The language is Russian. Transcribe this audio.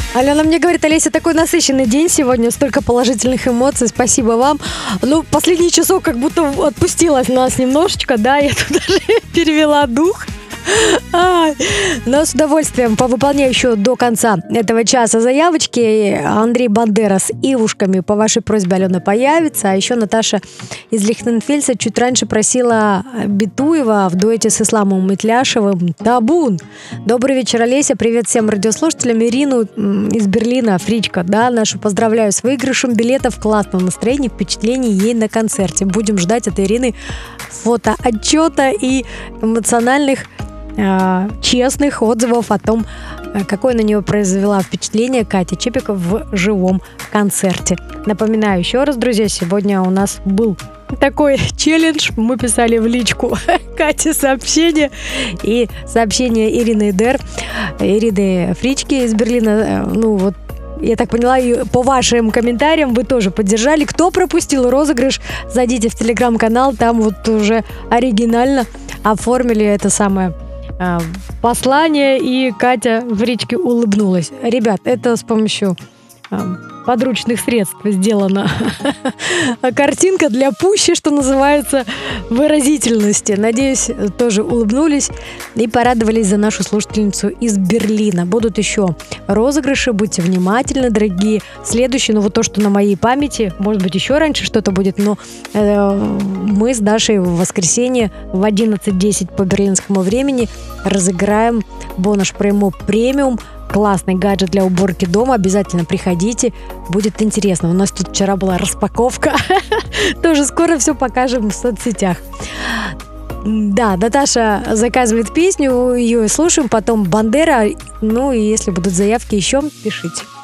Алена мне говорит: Олеся, такой насыщенный день сегодня, столько положительных эмоций, спасибо вам. Ну, последний часок как будто отпустилась нас немножечко, да, я тут даже перевела дух. Но с удовольствием повыполняю еще до конца этого часа заявочки. Андрей Бандера с Ивушками по вашей просьбе, Алена, появится. А еще Наташа из Лихтенфельса чуть раньше просила Битуева в дуэте с Исламом Метляшевым «Табун». Добрый вечер, Олеся. Привет всем радиослушателям. Ирину из Берлина, Фричка, да, нашу поздравляю с выигрышем билетов. Классного настроения, впечатлений ей на концерте. Будем ждать от Ирины фотоотчета и эмоциональных честных отзывов о том, какое на нее произвела впечатление Катя Чепиков в живом концерте. Напоминаю еще раз, друзья, сегодня у нас был такой челлендж. Мы писали в личку Кате сообщение. И сообщение Ирины Фрички из Берлина. Ну вот, я так поняла, и по вашим комментариям вы тоже поддержали. Кто пропустил розыгрыш, зайдите в телеграм-канал, там вот уже оригинально оформили это самое послание, и Катя в речке улыбнулась. Ребят, это с помощью подручных средств сделана картинка для пущей, что называется, выразительности. Надеюсь, тоже улыбнулись и порадовались за нашу слушательницу из Берлина. Будут еще розыгрыши, будьте внимательны, дорогие. Следующий, ну вот то, что на моей памяти, может быть, еще раньше что-то будет, но мы с Дашей в воскресенье в 11:10 по берлинскому времени разыграем Бонаш Премо премиум. Классный гаджет для уборки дома. Обязательно приходите. Будет интересно. У нас тут вчера была распаковка. Тоже скоро все покажем в соцсетях. Да, Наташа заказывает песню, ее и слушаем. Потом Бандера. Ну и если будут заявки еще, пишите.